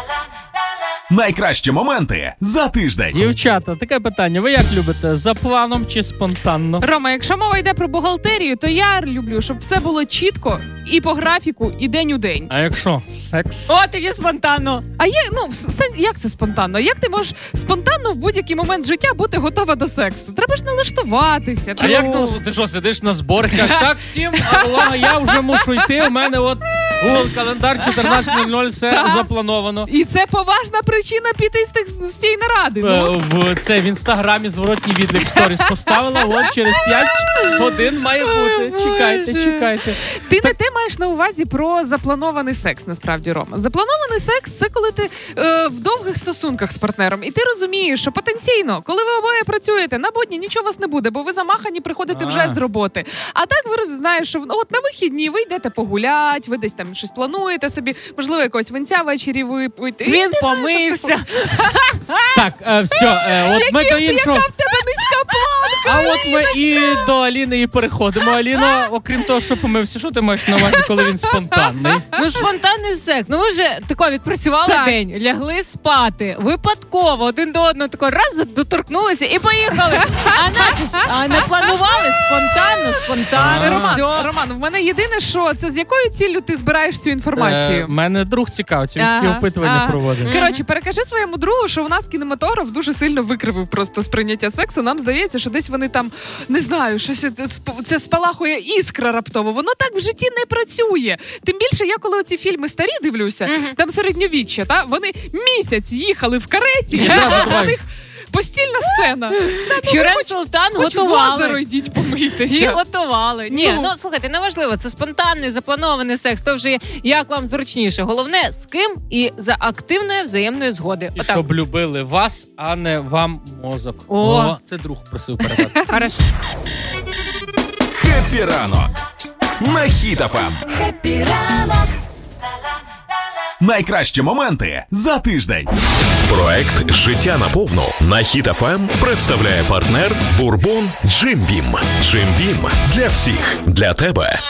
Найкращі моменти за тиждень. Дівчата, таке питання. Ви як любите? За планом чи спонтанно? Рома, якщо мова йде про бухгалтерію, то я люблю, щоб все було чітко і по графіку, і день у день. А якщо? Секс? О, тоді спонтанно. А як це спонтанно? Як ти можеш спонтанно в будь-який момент життя бути готова до сексу? Треба ж налаштуватися. А як ти що, сидиш на зборах? Так, всім, увага, я вже мушу йти, у мене от Google календар 14:00, все заплановано. І це поважна причина піти з тієї наради. В інстаграмі зворотній відлік в сторіс поставила, от через 5 годин має бути. Чекайте. Ти маєш на увазі про запланований секс, насправді, Рома. Запланований секс – це коли ти в довгих стосунках з партнером, і ти розумієш, що потенційно, коли ви обоє працюєте, на будні нічого у вас не буде, бо ви замахані приходите вже з роботи. А так ви знаєш, що от на вихідні ви йдете погулять, ви десь там щось плануєте собі, можливо, якогось винця ввечері випити. Він помився. Так, все, от ми до іншого. Яка в тебе низька планка? А от ми і до Аліни і переходимо. Аліна, окрім того, що помився, що ти маєш на увазі, коли він спонтанний? Ну, спонтанний секс. Ну, ви вже тако відпрацювали день, лягли спати, випадково один до одного тако раз доторкнулися і поїхали. А не планували? Спонтанно. Роман, в мене єдине, що це з якою ціллю ти збираєш цю інформацію? Мене друг цікавиться, він такі опитування проводить. Коротше, перекажи своєму другу, що у нас кінематограф дуже сильно викривив просто сприйняття сексу. Нам здається, що десь вони там, не знаю, щось це спалахує іскра раптово. Воно так в житті не працює. Тим більше, я коли оці фільми старі дивлюся, там середньовіччя, вони місяць їхали в кареті, і на них постільна сцена. Хюррем Султан готували. Хоч в озеро йдіть помитися. І готували. Ні, слухайте, неважливо, це спонтанний, запланований секс, то вже як вам зручніше. Головне, з ким і за активної взаємної згоди. І щоб любили вас, а не вам мозок. О, це друг просив передати. Хорошо. Хеппі ранок на Хіт FM. Хеппі ранок. Найкращі моменти за тиждень. Проект «Життя наповну» на Хіт FM представляє партнер Бурбон Джим Бім. Джим Бім для всіх, для тебе.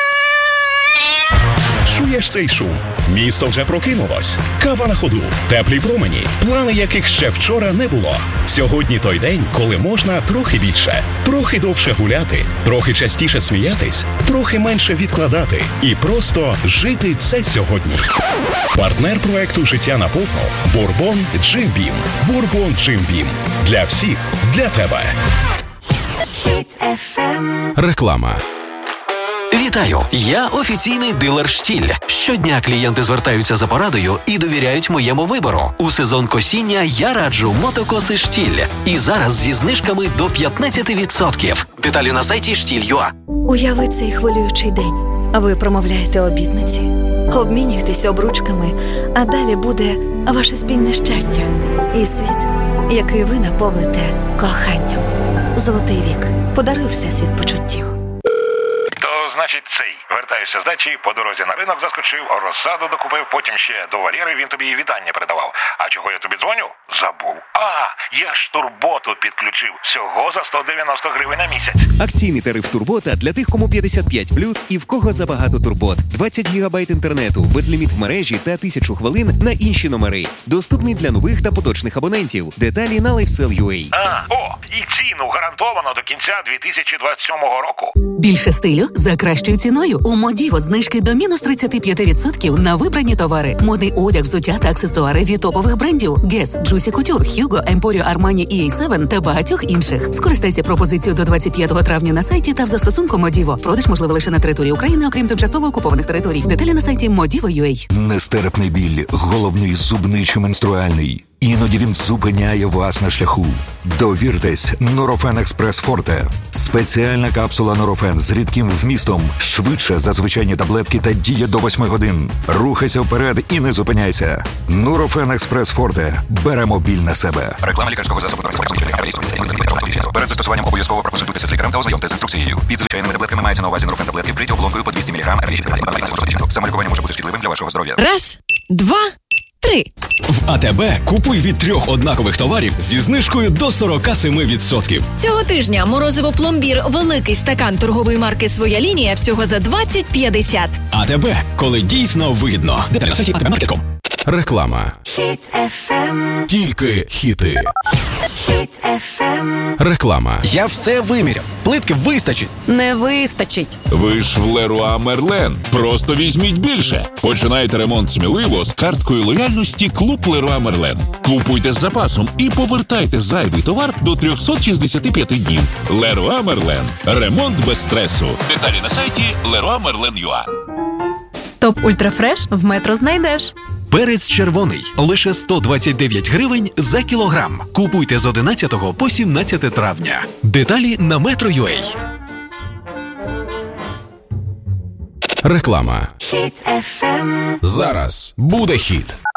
Чуєш цей шум? Місто вже прокинулось. Кава на ходу, теплі промені, плани яких ще вчора не було. Сьогодні той день, коли можна трохи більше, трохи довше гуляти, трохи частіше сміятись, трохи менше відкладати і просто жити це сьогодні. Партнер проекту «Життя наповну» Бурбон Джим Бім. Бурбон Джим Бім. Для всіх, для тебе. Хіт FM. Реклама. Вітаю! Я офіційний дилер «Штіль». Щодня клієнти звертаються за порадою і довіряють моєму вибору. У сезон косіння я раджу мотокоси «Штіль». І зараз зі знижками до 15%. Деталі на сайті штіль.ua. Уяви цей хвилюючий день. Ви промовляєте обітниці, обмінюєтесь обручками, а далі буде ваше спільне щастя і світ, який ви наповните коханням. Золотий вік подарує всесвіт почуттів. Значить, вертаюся з дачі, по дорозі на ринок заскочив, розсаду докупив, потім ще до Валєри, він тобі вітання передавав. А чого я тобі дзвоню? Забув. Я ж Турботу підключив. Всього за 190 гривень на місяць. Акційний тариф Турбота для тих, кому 55+, і в кого забагато турбот. 20 гігабайт інтернету, безліміт в мережі та 1000 хвилин на інші номери. Доступний для нових та поточних абонентів. Деталі на LifeSell.ua. І ціну гарантовано до кінця 2027 року. Більше стилю за кращою ціною. У Модіво знижки до мінус 35% на вибрані товари. Модний одяг, взуття та аксесуари від топових брендів Guess, Juicy Couture, Hugo, Emporio, Armani, EA7 та багатьох інших. Скористайся пропозицією до 25 травня на сайті та в застосунку Модіво. Продаж можливо лише на території України, окрім тимчасово окупованих територій. Деталі на сайті Modivo.ua. Нестерпний біль, головний, зубний чи менструальний. Іноді він зупиняє вас на шляху. Довіртесь Нурофен Експрес Форте. Спеціальна капсула Нурофен з рідким вмістом. Швидше за звичайні таблетки та діє до 8 годин. Рухайся вперед і не зупиняйся. Нурофен Експрес Форте. Беремо біль на себе. Реклама лікарського засобу. Перед застосуванням обов'язково проконсультуйтеся з лікарем та ознайомтеся з інструкцією. Під звичайними таблетками мається на увазі Нурофен таблетки, вкриті оболонкою по 200 мг. Самолікування може бути шкідливим для вашого здоров'я. Раз, два, три. В АТБ купуй від 3 однакових товарів зі знижкою до 47%. Цього тижня морозиво пломбір великий стакан торгової марки «Своя лінія» всього за 20,50. АТБ, коли дійсно вигідно. Деталі на сайті atbmarket.com. Реклама. Хіт FM. Тільки хіти. Хіт FM. Реклама. Я все виміряв. Плитки вистачить. Не вистачить. Ви ж в Леруа Мерлен. Просто візьміть більше. Починайте ремонт сміливо з карткою лояльності Клуб Леруа Мерлен. Купуйте з запасом і повертайте зайвий товар до 365 днів. Леруа Мерлен. Ремонт без стресу. Деталі на сайті leroymerlen.ua. Топ Ультрафреш в Метро знайдеш. Перець червоний – лише 129 гривень за кілограм. Купуйте з 11 по 17 травня. Деталі на Metro.ua. Реклама. Хіт FM. Зараз буде хіт.